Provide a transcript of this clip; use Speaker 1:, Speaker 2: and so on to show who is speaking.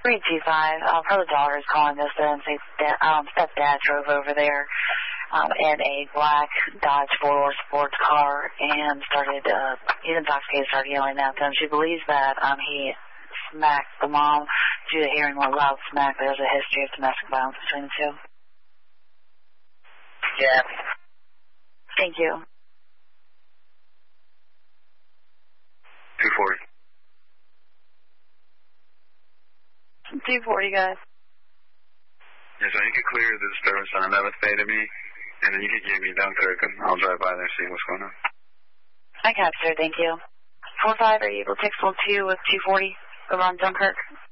Speaker 1: 325. Her daughter is calling this in. Stepdad drove over there in a black Dodge 4-door sports car and he's intoxicated, started yelling at them. She believes that he smacked the mom due to hearing a loud smack. There's a history of domestic violence between the two.
Speaker 2: Yeah.
Speaker 1: Thank you.
Speaker 2: 240.
Speaker 1: 240, guys.
Speaker 2: Yeah, so you could clear the disturbance on 11th Bay to me, and then you could give me Dunkirk, and I'll drive by there and see what's going on.
Speaker 1: I got you, sir. Thank you. 45, are you able to text 2 with 240 over on Dunkirk?